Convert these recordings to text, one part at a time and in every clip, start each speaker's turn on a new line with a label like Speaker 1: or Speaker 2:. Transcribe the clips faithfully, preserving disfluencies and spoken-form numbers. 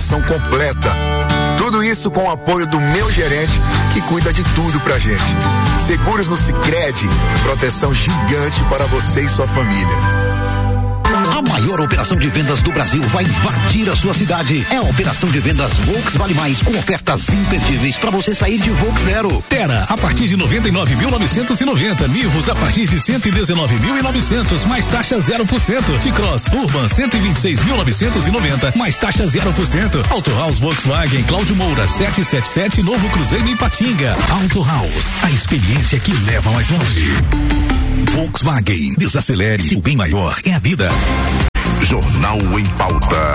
Speaker 1: documentação completa. Tudo isso com o apoio do meu gerente, que cuida de tudo pra gente. Seguros no Sicredi, proteção gigante para você e sua família.
Speaker 2: A maior operação de vendas do Brasil vai invadir a sua cidade. É a operação de vendas Volks Vale Mais, com ofertas imperdíveis para você sair de Volks zero.
Speaker 3: Terra a partir de noventa e nove mil novecentos e noventa, Nivus a partir de cento e dezenove mil e novecentos, mais taxa zero por cento. T-Cross Urban cento e vinte e seis mil novecentos e noventa, mais taxa zero por cento. Auto House Volkswagen Cláudio Moura setecentos e setenta e sete, Novo Cruzeiro em Ipatinga. Auto House, a experiência que leva mais longe. Volkswagen, desacelere, se o bem maior é a vida.
Speaker 4: Jornal em Pauta.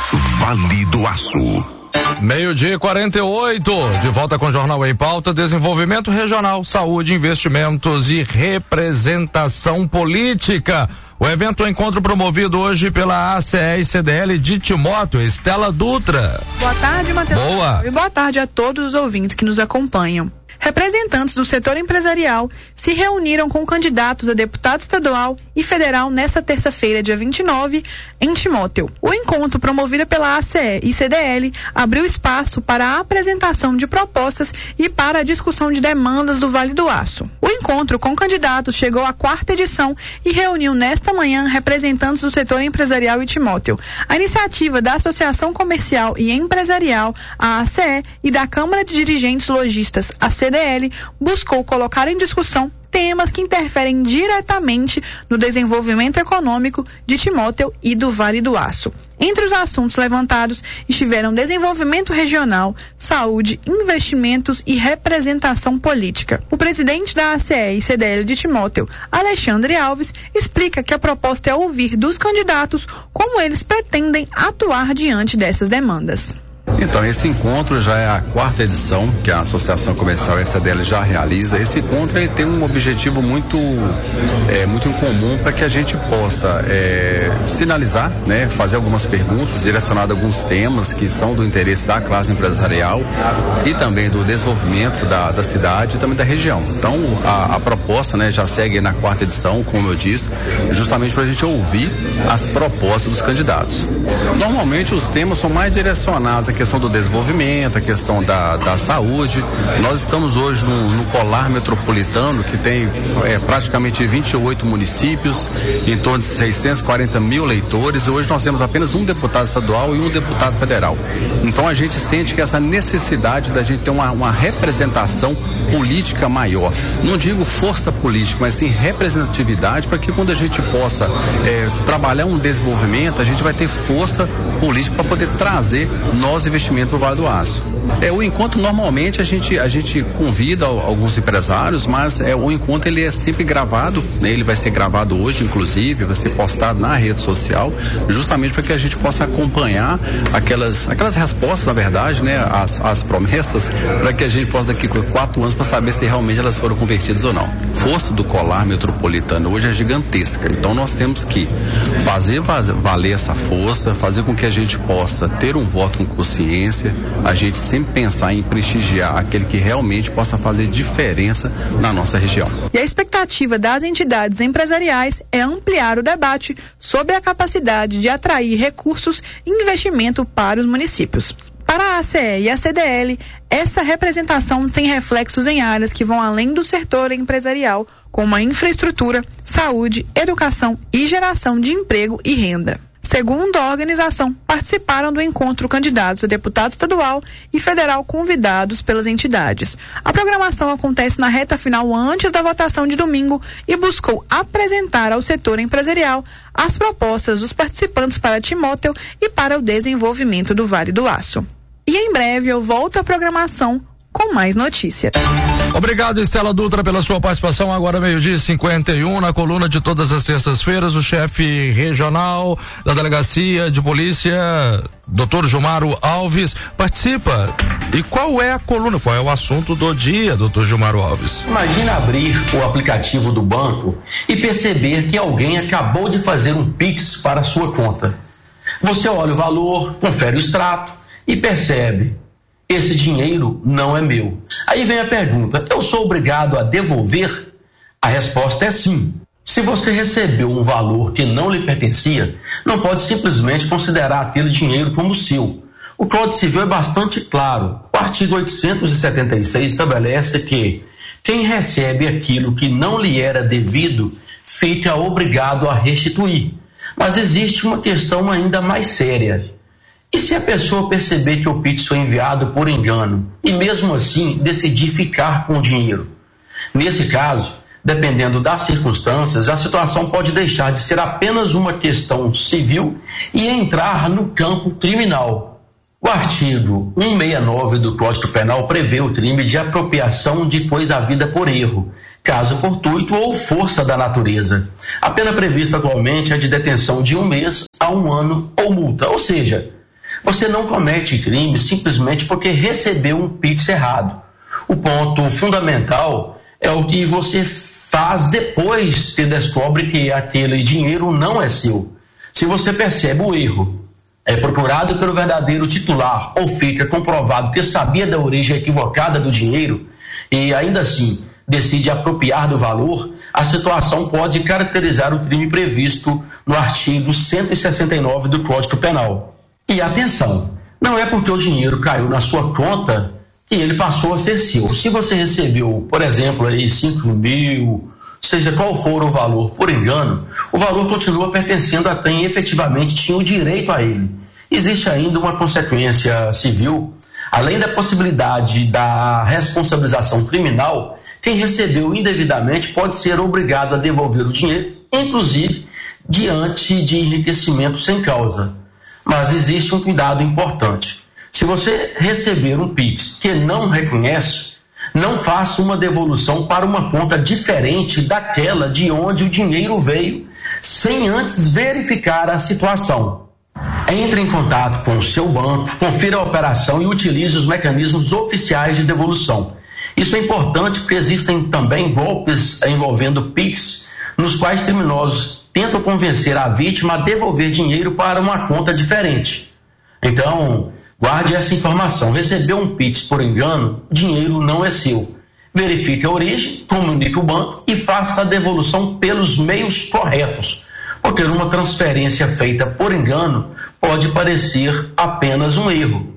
Speaker 4: Vale do Aço.
Speaker 5: Meio-dia e quarenta e oito, de volta com o Jornal em Pauta. Desenvolvimento regional, saúde, investimentos e representação política. O evento é um encontro promovido hoje pela A C E e C D L de Timóteo, Estela Dutra.
Speaker 6: Boa tarde, Matheus.
Speaker 5: Boa.
Speaker 6: E boa tarde a todos os ouvintes que nos acompanham. Representantes do setor empresarial se reuniram com candidatos a deputado estadual e federal nesta terça-feira, dia vinte e nove, em Timóteo. O encontro, promovido pela A C E e C D L, abriu espaço para a apresentação de propostas e para a discussão de demandas do Vale do Aço. O encontro com candidatos chegou à quarta edição e reuniu nesta manhã representantes do setor empresarial em Timóteo. A iniciativa da Associação Comercial e Empresarial, a A C E, e da Câmara de Dirigentes Lojistas, a C D L, buscou colocar em discussão temas que interferem diretamente no desenvolvimento econômico de Timóteo e do Vale do Aço. Entre os assuntos levantados estiveram desenvolvimento regional, saúde, investimentos e representação política. O presidente da A C E e C D L de Timóteo, Alexandre Alves, explica que a proposta é ouvir dos candidatos como eles pretendem atuar diante dessas demandas.
Speaker 7: Então, esse encontro já é a quarta edição que a Associação Comercial e a C D L já realiza. Esse encontro ele tem um objetivo muito, é, muito em comum para que a gente possa é, sinalizar, né, fazer algumas perguntas direcionadas a alguns temas que são do interesse da classe empresarial e também do desenvolvimento da, da cidade e também da região. Então, a, a proposta, né, já segue na quarta edição, como eu disse, justamente para a gente ouvir as propostas dos candidatos. Normalmente, os temas são mais direcionados a questão do desenvolvimento, a questão da, da saúde. Nós estamos hoje no, no colar metropolitano, que tem é, praticamente vinte e oito municípios, em torno de seiscentos e quarenta mil eleitores, e hoje nós temos apenas um deputado estadual e um deputado federal. Então a gente sente que essa necessidade da gente ter uma, uma representação política maior, não digo força política, mas sim representatividade, para que quando a gente possa é, trabalhar um desenvolvimento, a gente vai ter força política para poder trazer novos investimentos para o Vale do Aço. É, o encontro normalmente a gente, a gente convida alguns empresários, mas é, o encontro ele é sempre gravado, né? Ele vai ser gravado hoje, inclusive, vai ser postado na rede social, justamente para que a gente possa acompanhar aquelas, aquelas respostas, na verdade, né? As, as promessas, para que a gente possa daqui a quatro anos para saber se realmente elas foram convertidas ou não. Força do colar metropolitano hoje é gigantesca, então nós temos que fazer valer essa força, fazer com que a gente possa ter um voto com consciência, a gente sempre pensar em prestigiar aquele que realmente possa fazer diferença na nossa região.
Speaker 6: E a expectativa das entidades empresariais é ampliar o debate sobre a capacidade de atrair recursos e investimento para os municípios. Para a A C E e a C D L, essa representação tem reflexos em áreas que vão além do setor empresarial, como a infraestrutura, saúde, educação e geração de emprego e renda. Segundo a organização, participaram do encontro candidatos a deputado estadual e federal convidados pelas entidades. A programação acontece na reta final antes da votação de domingo e buscou apresentar ao setor empresarial as propostas dos participantes para Timóteo e para o desenvolvimento do Vale do Aço. E em breve eu volto à programação com mais notícias.
Speaker 5: Obrigado, Estela Dutra, pela sua participação. Agora meio-dia e cinquenta e um, na coluna de todas as terças-feiras, o chefe regional da Delegacia de Polícia, doutor Gilmaro Alves, participa. E qual é a coluna, qual é o assunto do dia, doutor Gilmaro Alves?
Speaker 8: Imagina abrir o aplicativo do banco e perceber que alguém acabou de fazer um Pix para a sua conta. Você olha o valor, confere o extrato e percebe: esse dinheiro não é meu. Aí vem a pergunta: eu sou obrigado a devolver? A resposta é sim. Se você recebeu um valor que não lhe pertencia, não pode simplesmente considerar aquele dinheiro como seu. O Código Civil é bastante claro. O artigo oitocentos e setenta e seis estabelece que quem recebe aquilo que não lhe era devido fica obrigado a restituir. Mas existe uma questão ainda mais séria. E se a pessoa perceber que o Pix foi enviado por engano e mesmo assim decidir ficar com o dinheiro? Nesse caso, dependendo das circunstâncias, a situação pode deixar de ser apenas uma questão civil e entrar no campo criminal. O artigo cento e sessenta e nove do Código Penal prevê o crime de apropriação de coisa havida por erro, caso fortuito ou força da natureza. A pena prevista atualmente é de detenção de um mês a um ano ou multa, ou seja, você não comete crime simplesmente porque recebeu um Pix errado. O ponto fundamental é o que você faz depois que descobre que aquele dinheiro não é seu. Se você percebe o erro, é procurado pelo verdadeiro titular ou fica comprovado que sabia da origem equivocada do dinheiro e ainda assim decide apropriar do valor, a situação pode caracterizar o crime previsto no artigo cento e sessenta e nove do Código Penal. E atenção, não é porque o dinheiro caiu na sua conta que ele passou a ser seu. Se você recebeu, por exemplo, aí cinco mil, seja qual for o valor, por engano, o valor continua pertencendo a quem efetivamente tinha o direito a ele. Existe ainda uma consequência civil, além da possibilidade da responsabilização criminal, quem recebeu indevidamente pode ser obrigado a devolver o dinheiro, inclusive diante de enriquecimento sem causa. Mas existe um cuidado importante. Se você receber um Pix que não reconhece, não faça uma devolução para uma conta diferente daquela de onde o dinheiro veio, sem antes verificar a situação. Entre em contato com o seu banco, confira a operação e utilize os mecanismos oficiais de devolução. Isso é importante porque existem também golpes envolvendo Pix, nos quais criminosos tentam convencer a vítima a devolver dinheiro para uma conta diferente. Então, guarde essa informação. Recebeu um Pix por engano, dinheiro não é seu. Verifique a origem, comunique o banco e faça a devolução pelos meios corretos. Porque uma transferência feita por engano pode parecer apenas um erro.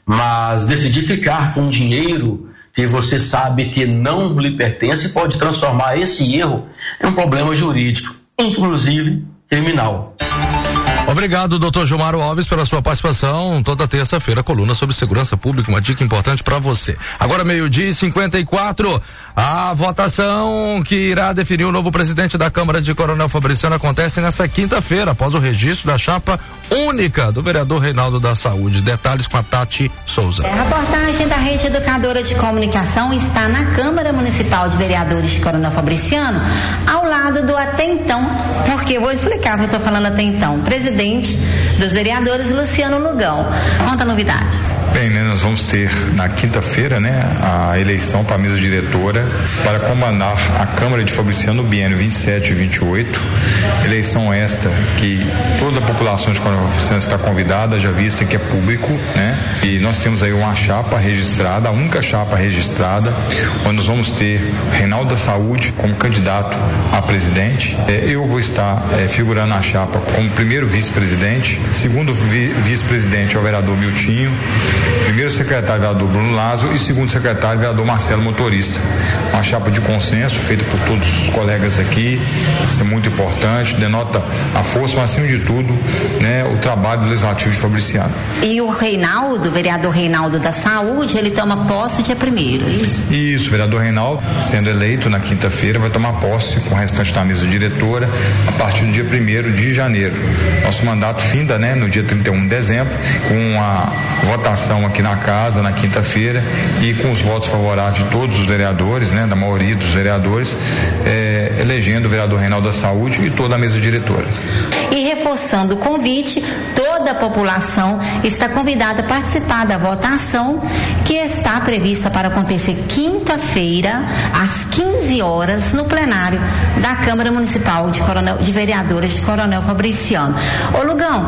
Speaker 8: Mas decidir ficar com dinheiro que você sabe que não lhe pertence pode transformar esse erro em um problema jurídico, inclusive criminal.
Speaker 5: Obrigado, doutor Gilmaro Alves, pela sua participação. Toda terça-feira, coluna sobre segurança pública, uma dica importante para você. Agora, meio-dia e cinquenta e quatro, a votação que irá definir o novo presidente da Câmara de Coronel Fabriciano acontece nessa quinta-feira, após o registro da chapa única do vereador Reinaldo da Saúde. Detalhes com a Tati Souza.
Speaker 9: A reportagem da Rede Educadora de Comunicação está na Câmara Municipal de Vereadores de Coronel Fabriciano, ao lado do até então, porque eu vou explicar o que eu estou falando até então, presidente dos vereadores, Luciano Lugão. Conta a novidade.
Speaker 10: Bem, né, nós vamos ter na quinta-feira, né, a eleição para a mesa diretora para comandar a Câmara de Fabriciano no biênio vinte e sete e vinte e oito. Eleição esta que toda a população de Coronel Fabriciano está convidada, já vista que é público, né? E nós temos aí uma chapa registrada, a única chapa registrada, onde nós vamos ter Reinaldo da Saúde como candidato a presidente. É, eu vou estar é, figurando na chapa como primeiro vice-presidente, segundo vi- vice-presidente é o vereador Miltinho, primeiro secretário, vereador Bruno Lázaro, e segundo secretário, vereador Marcelo Motorista. Uma chapa de consenso feita por todos os colegas aqui, isso é muito importante, denota a força, mas acima de tudo, né, o trabalho do Legislativo de Fabriciano.
Speaker 9: E o Reinaldo, o vereador Reinaldo da Saúde, ele toma posse dia primeiro, é isso?
Speaker 10: Isso, o vereador Reinaldo, sendo eleito na quinta-feira, vai tomar posse com o restante da mesa diretora a partir do dia primeiro de janeiro. Nosso mandato finda, né, no dia trinta e um de dezembro, com a votação aqui na casa na quinta-feira e com os votos favoráveis de todos os vereadores, né, da maioria dos vereadores, eh, elegendo o vereador Reinaldo da Saúde e toda a mesa diretora.
Speaker 9: E reforçando o convite, toda a população está convidada a participar da votação que está prevista para acontecer quinta-feira, às quinze horas, no plenário da Câmara Municipal de, Coronel, de Vereadores de Coronel Fabriciano. Ô Lugão, você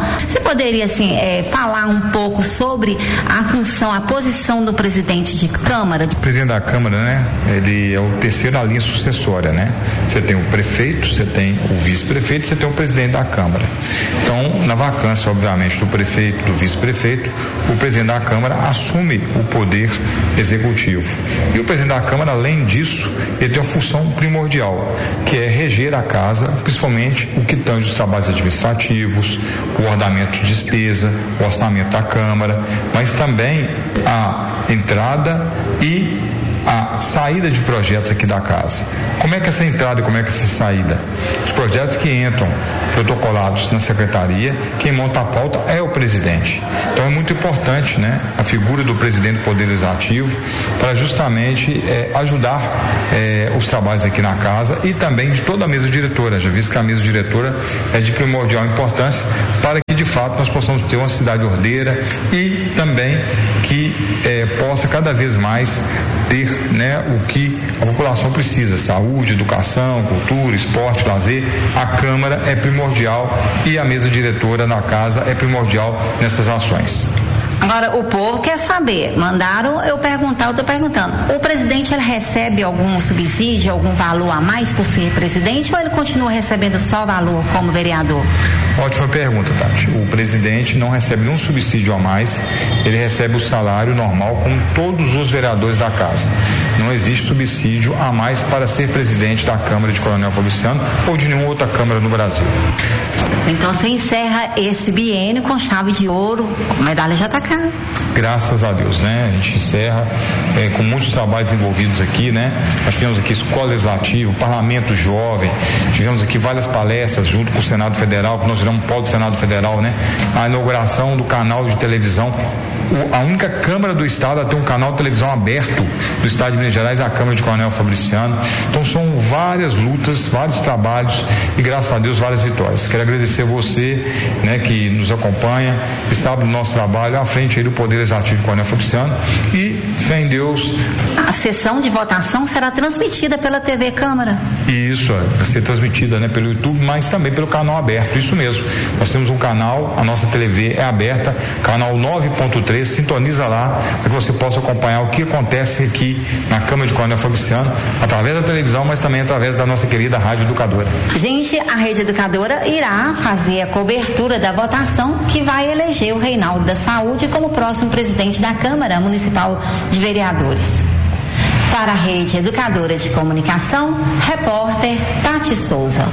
Speaker 9: poderia, assim, é, falar um pouco sobre a função, a posição do presidente de Câmara?
Speaker 10: O presidente da Câmara, né? Ele é o terceiro na linha sucessória, né? Você tem o prefeito, você tem o vice-prefeito, você tem o presidente da Câmara. Então, na vacância, obviamente, do prefeito, do vice-prefeito, o presidente da Câmara assume o poder executivo. E o presidente da Câmara, além disso, ele tem uma função primordial, que é reger a casa, principalmente o que tange os trabalhos administrativos, o orçamento de despesa, o orçamento da Câmara, mas também a entrada e a saída de projetos aqui da casa. Como é que essa entrada e como é que essa saída? Os projetos que entram protocolados na secretaria, quem monta a pauta é o presidente. Então é muito importante, né, a figura do presidente do Poder Legislativo para justamente eh, ajudar eh, os trabalhos aqui na casa e também de toda a mesa diretora, já visto que a mesa diretora é de primordial importância para que de fato nós possamos ter uma cidade ordeira e também que eh, possa cada vez mais ter, né, o que a população precisa: saúde, educação, cultura, esporte, lazer. A Câmara é primordial e a mesa diretora na casa é primordial nessas ações.
Speaker 9: Agora, o povo quer saber, mandaram eu perguntar, eu tô perguntando, o presidente, ele recebe algum subsídio, algum valor a mais por ser presidente, ou ele continua recebendo só valor como vereador?
Speaker 10: Ótima pergunta, Tati. O presidente não recebe nenhum subsídio a mais, ele recebe o salário normal como todos os vereadores da casa. Não existe subsídio a mais para ser presidente da Câmara de Coronel Fabriciano ou de nenhuma outra Câmara no Brasil.
Speaker 9: Então você encerra esse biênio com chave de ouro, a medalha já está cá.
Speaker 10: Graças a Deus, né? A gente encerra é, com muitos trabalhos envolvidos aqui, né? Nós tivemos aqui Escola Legislativa, Parlamento Jovem, tivemos aqui várias palestras junto com o Senado Federal, que nós viramos polo do Senado Federal, né? A inauguração do canal de televisão. O, a única Câmara do Estado a ter um canal de televisão aberto do Estado de Minas Gerais é a Câmara de Coronel Fabriciano. Então são várias lutas, vários trabalhos e, graças a Deus, várias vitórias. Quero agradecer você, né, que nos acompanha e sabe do nosso trabalho à frente aí do Poder Legislativo de Coronel Fabriciano, e fé em Deus.
Speaker 9: A sessão de votação será transmitida pela T V Câmara?
Speaker 10: Isso, vai ser transmitida, né, pelo YouTube, mas também pelo canal aberto, isso mesmo. Nós temos um canal, a nossa T V é aberta, canal nove ponto três, sintoniza lá para que você possa acompanhar o que acontece aqui na Câmara de Coronel Fabriciano, através da televisão, mas também através da nossa querida Rádio Educadora.
Speaker 9: Gente, a Rede Educadora irá fazer a cobertura da votação que vai eleger o Reinaldo da Saúde como próximo presidente da Câmara Municipal de Vereadores. Para a Rede Educadora de Comunicação, repórter Tati Souza.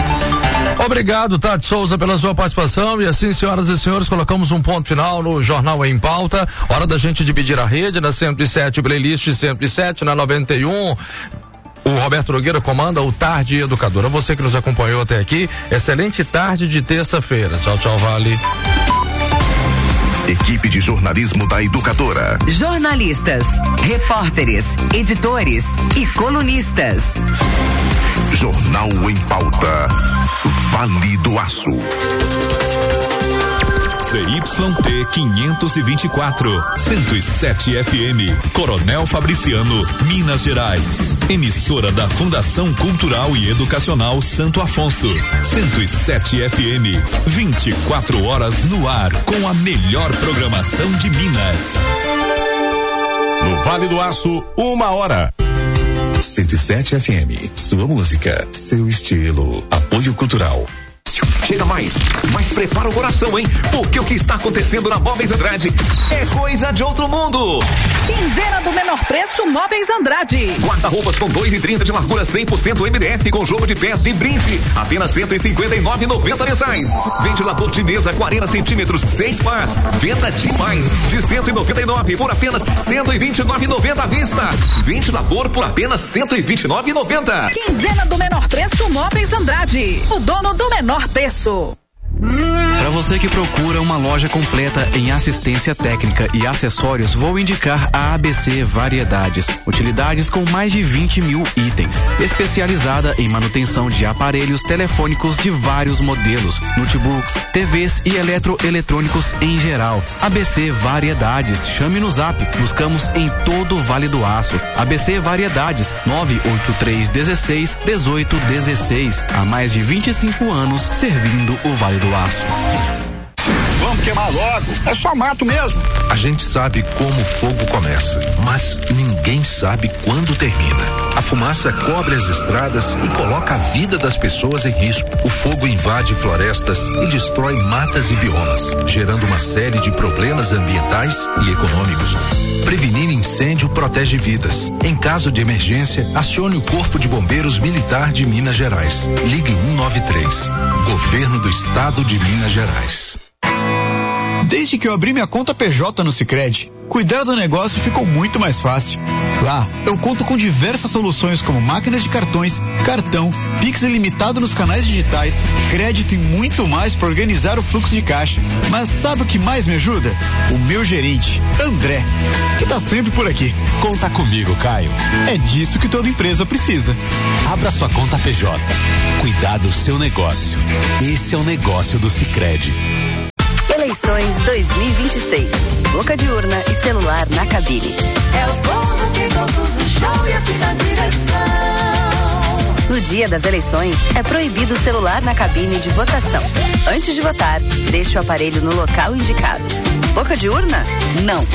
Speaker 5: Obrigado, Tati Souza, pela sua participação. E assim, senhoras e senhores, colocamos um ponto final no Jornal em Pauta. Hora da gente dividir a rede na cento e sete, playlist cento e sete, na noventa e um. O Roberto Nogueira comanda o Tarde Educadora. Você que nos acompanhou até aqui, excelente tarde de terça-feira. Tchau, tchau, Vale.
Speaker 4: Equipe de jornalismo da Educadora.
Speaker 11: Jornalistas, repórteres, editores e colunistas.
Speaker 4: Jornal em Pauta. Vale do Aço.
Speaker 3: C Y T quinhentos e vinte e quatro, cento e sete F M, Coronel Fabriciano, Minas Gerais. Emissora da Fundação Cultural e Educacional Santo Afonso. cento e sete F M, vinte e quatro horas no ar, com a melhor programação de Minas.
Speaker 4: No Vale do Aço, uma hora.
Speaker 2: cento e sete F M, sua música, seu estilo, apoio cultural.
Speaker 12: Chega mais, mas prepara o coração, hein? Porque o que está acontecendo na Móveis Andrade é coisa de outro mundo.
Speaker 13: Quinzena do menor preço Móveis Andrade.
Speaker 12: Guarda-roupas com dois e trinta de largura cem por cento M D F com jogo de pés de brinde. Apenas cento e cinquenta e nove reais e noventa centavos mensais. Ventilador de mesa quarenta centímetros, seis pás. Venda demais de cento e noventa e nove por apenas cento e vinte e nove reais e noventa centavos à vista. Ventilador por apenas cento e vinte e nove reais e noventa centavos.
Speaker 13: Quinzena do menor preço Móveis Andrade. O dono do menor preço.
Speaker 14: Para você que procura uma loja completa em assistência técnica e acessórios, vou indicar a A B C Variedades. Utilidades com mais de vinte mil itens. Especializada em manutenção de aparelhos telefônicos de vários modelos, notebooks, T Vs e eletroeletrônicos em geral. A B C Variedades. Chame no Zap. Buscamos em todo o Vale do Aço. A B C Variedades. nove oito três dezesseis dezoito dezesseis. Há mais de vinte e cinco anos servindo o Vale do Aço.
Speaker 15: vamos queimar logo. É só mato mesmo.
Speaker 16: A gente sabe como o fogo começa, mas ninguém sabe quando termina. A fumaça cobre as estradas e coloca a vida das pessoas em risco. O fogo invade florestas e destrói matas e biomas, gerando uma série de problemas ambientais e econômicos. Prevenir incêndio protege vidas. Em caso de emergência, acione o Corpo de Bombeiros Militar de Minas Gerais. Ligue um nove três. Governo do Estado de Minas Gerais.
Speaker 17: Desde que eu abri minha conta P J no Sicredi, cuidar do negócio ficou muito mais fácil. Lá, eu conto com diversas soluções como máquinas de cartões, cartão, Pix ilimitado nos canais digitais, crédito e muito mais para organizar o fluxo de caixa. Mas sabe o que mais me ajuda? O meu gerente, André, que tá sempre por aqui.
Speaker 18: Conta comigo, Caio.
Speaker 17: É disso que toda empresa precisa.
Speaker 18: Abra sua conta P J. Cuidar do seu negócio. Esse é o negócio do Sicredi.
Speaker 11: Eleições dois mil e vinte e seis. Boca de urna e celular na cabine.
Speaker 19: É o povo que conduz o show e assim na direção.
Speaker 11: No dia das eleições, é proibido o celular na cabine de votação. Antes de votar, deixe o aparelho no local indicado. Boca de urna? Não.